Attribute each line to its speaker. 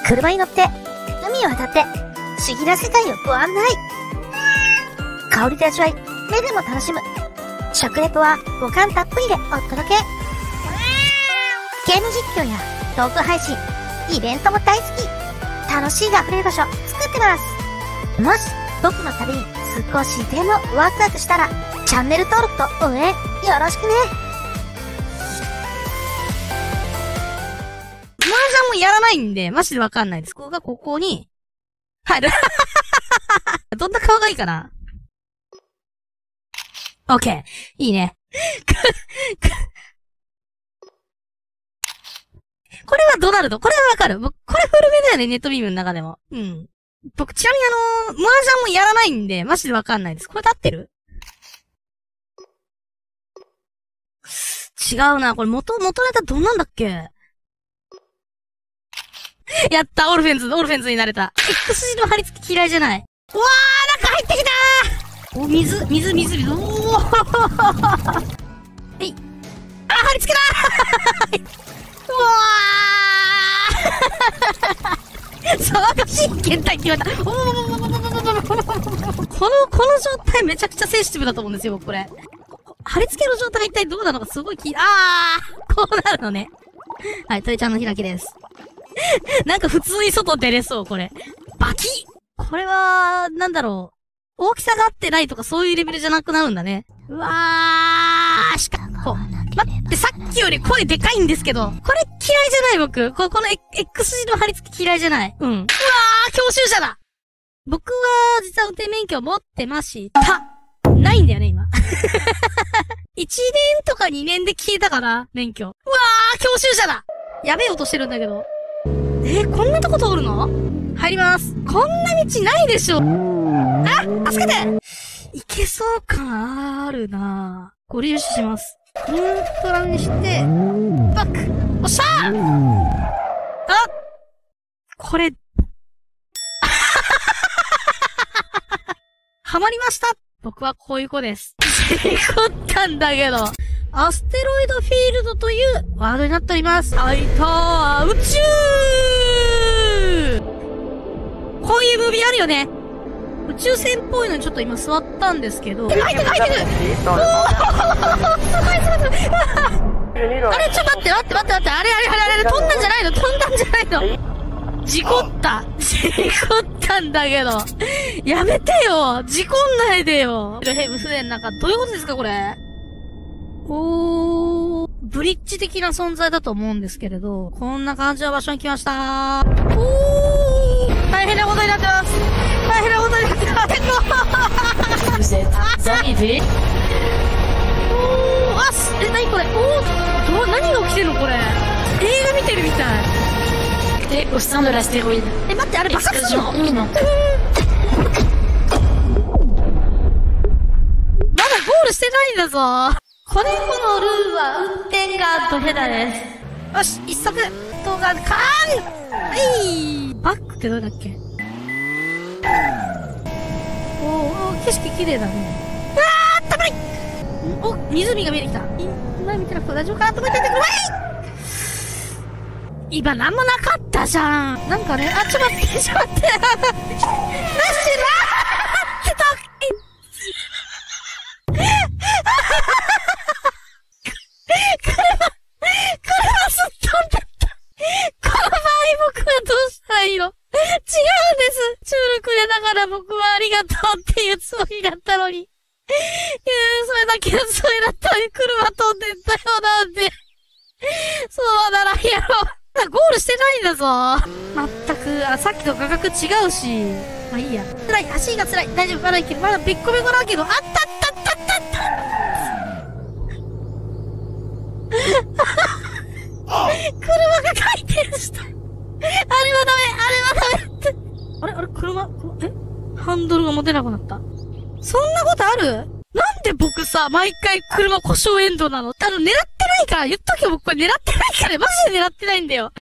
Speaker 1: 車に乗って、海を渡って、不思議な世界をご案内。香りで味わい、目でも楽しむ。食レポは五感たっぷりでお届け。ゲーム実況やトーク配信、イベントも大好き。楽しいが溢れる場所作ってます。もし僕の旅に少しでもワクワクしたら、チャンネル登録と応援よろしくね。
Speaker 2: 麻雀もやらないんで、マジでわかんないです。ここに、入る。どんな顔がいいかな？オッケー。いいね。これはドナルド。これはわかる。これ古めだよね、ネットビームの中でも。うん。僕、ちなみに麻雀もやらないんで、マジでわかんないです。これで合ってる？違うな。これ元ネタどんなんだっけ？やった、オルフェンズになれた。X 字の貼り付き嫌いじゃない。うわー、なんか入ってきたー。お、水。おー。はい。あ、貼り付けたー。うわー。騒がしい検体って言われた。この状態めちゃくちゃセンシティブだと思うんですよ、僕これ。貼り付けの状態が一体どうなのかすごいこうなるのね。はい、鳥ちゃんの開きです。なんか普通に外出れそう、これ。バキッ！これは、なんだろう。大きさが合ってないとかそういうレベルじゃなくなるんだね。うわー、待って、さっきより声でかいんですけど、これ嫌いじゃない僕。この X 字の貼り付き嫌いじゃない。うん。うわー、教習車だ！僕は、実は運転免許持ってました。ないんだよね、今。1年とか2年で消えたかな、免許。うわー、教習車だ！やべえ音してるんだけど。こんなとこ通るの？入ります。こんな道ないでしょ。あ、助けて！いけそう感あるなぁ。ご利用します。ニュートラルにして、バック！おっしゃー！あ！これ、はまりました！僕はこういう子です。事故ったんだけど。アステロイドフィールドというワードになっております。はいたー、宇宙！こういうムービーあるよね。宇宙船っぽいのにちょっと今座ったんですけど。入ってるおーすごいあれ、ちょっと待って。あれ、飛んだんじゃないの事故ったんだけど。やめてよ事故んないでよヘブ船なんか、どういうことですかこれブリッジ的な存在だと思うんですけれど、こんな感じの場所に来ましたー。大変なことになってます。何これ何が起きてんのこれ。映画見てるみたい。
Speaker 3: au sein de l'astéroïde.
Speaker 2: 待って、あれ爆発するの？まだゴールしてないんだぞ。このルールは運転がドヘダです。よし、一足動画カーン！バックってどうだっけ？景色綺麗だね。あったかい！湖が見えてきた。今見てなくて大丈夫かなと思っててください！今なんもなかったじゃん。なんかね、ちょっと待って。なしてなーって車すっ飛んだった。この場合僕はどうしたらいいの？違うんです。チュールくれながら僕はありがとうっていうつもりだったのに。それだったのに車飛んでったよなんて。そうならやろう。ゴールしてないんだぞ。まったく、さっきと画角違うし。まあいいや。辛い、足が辛い。大丈夫、まだいける。まだべっこべこだけど、あった車が回転した。あれはダメって。あれ車、ハンドルが持てなくなった。そんなことある？なんで僕さ、毎回車故障エンドなの？狙ってないから、言っとけよ、僕これ狙ってないから、マジで狙ってないんだよ。